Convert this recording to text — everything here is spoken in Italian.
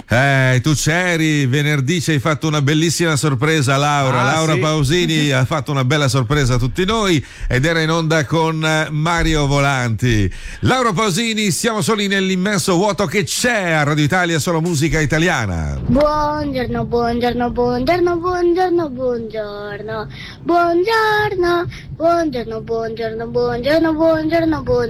Tu c'eri venerdì, ci hai fatto una bellissima sorpresa, Laura sì. Pausini ha fatto una bella sorpresa a tutti noi ed era in onda con Mario Volanti. Laura Pausini, siamo soli nell'immenso vuoto che c'è a Radio Italia, solo musica italiana. Buongiorno, buongiorno, buongiorno, buongiorno, buongiorno, buongiorno, buongiorno, buongiorno, buongiorno, buongiorno, buongiorno.